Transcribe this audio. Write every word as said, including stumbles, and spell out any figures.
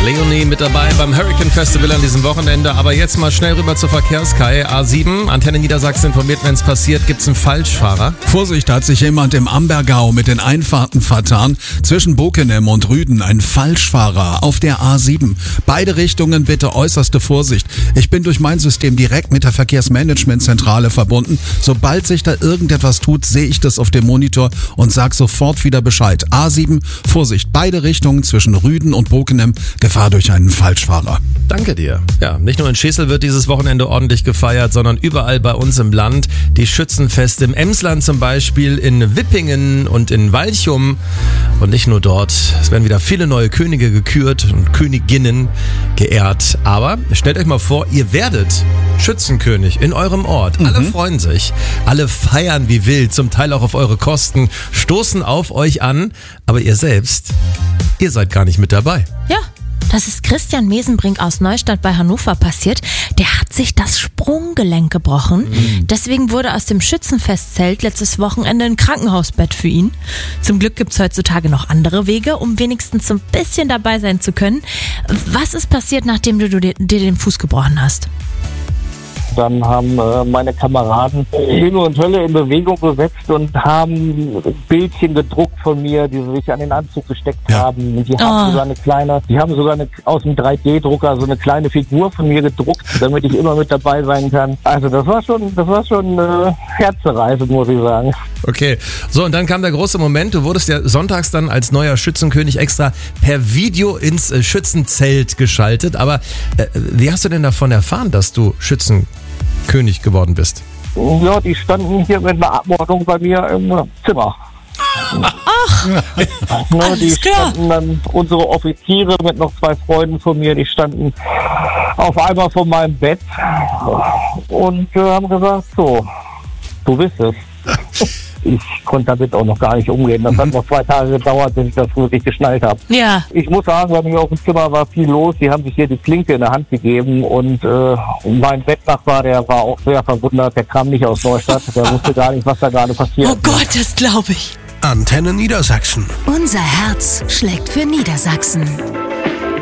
Leonie mit dabei beim Hurricane Festival an diesem Wochenende. Aber jetzt mal schnell rüber zur Verkehrskai. A sieben, Antenne Niedersachsen informiert, wenn es passiert, gibt's einen Falschfahrer. Vorsicht, hat sich jemand im Ambergau mit den Einfahrten vertan. Zwischen Bokenem und Rüden ein Falschfahrer auf der A sieben. Beide Richtungen bitte äußerste Vorsicht. Ich bin durch mein System direkt mit der Verkehrsmanagementzentrale verbunden. Sobald sich da irgendetwas tut, sehe ich das auf dem Monitor und sag sofort wieder Bescheid. A sieben, Vorsicht, beide Richtungen zwischen Rüden und Bokenem, Gefahr durch einen Falschfahrer. Danke dir. Ja, nicht nur in Schesel wird dieses Wochenende ordentlich gefeiert, sondern überall bei uns im Land. Die Schützenfeste im Emsland zum Beispiel, in Wippingen und in Walchum. Und nicht nur dort. Es werden wieder viele neue Könige gekürt und Königinnen geehrt. Aber stellt euch mal vor, ihr werdet Schützenkönig in eurem Ort. Alle mhm. freuen sich. Alle feiern wie wild, zum Teil auch auf eure Kosten, stoßen auf euch an. Aber ihr selbst, ihr seid gar nicht mit dabei. Ja. Das ist Christian Mesenbrink aus Neustadt bei Hannover passiert. Der hat sich das Sprunggelenk gebrochen. Mhm. Deswegen wurde aus dem Schützenfestzelt letztes Wochenende ein Krankenhausbett für ihn. Zum Glück gibt es heutzutage noch andere Wege, um wenigstens so ein bisschen dabei sein zu können. Was ist passiert, nachdem du dir den Fuß gebrochen hast? Dann haben äh, meine Kameraden Himmel und Hölle in Bewegung gesetzt und haben Bildchen gedruckt von mir, die sie sich an den Anzug gesteckt ja. haben. Und die oh. haben sogar eine kleine, die haben sogar eine, aus dem drei D Drucker so eine kleine Figur von mir gedruckt, damit ich immer mit dabei sein kann. Also das war schon, das war schon äh, herzerreißend, muss ich sagen. Okay, so und dann kam der große Moment. Du wurdest ja sonntags dann als neuer Schützenkönig extra per Video ins äh, Schützenzelt geschaltet. Aber äh, wie hast du denn davon erfahren, dass du Schützenkönig geworden bist? Ja, die standen hier mit einer Abordnung bei mir im Zimmer. Ach, ne, alles die klar. standen dann, unsere Offiziere mit noch zwei Freunden von mir, die standen auf einmal vor meinem Bett und äh, haben gesagt, so, du bist es. Ich konnte damit auch noch gar nicht umgehen. Das hat noch zwei Tage gedauert, bis ich das wirklich geschnallt habe. Ja. Ich muss sagen, bei mir auf dem Zimmer war viel los. Die haben sich hier die Klinke in der Hand gegeben und äh, mein Bettnachbar, der war auch sehr verwundert. Der kam nicht aus Neustadt. Der wusste gar nicht, was da gerade passiert. Oh Gott, das glaube ich. Antenne Niedersachsen. Unser Herz schlägt für Niedersachsen.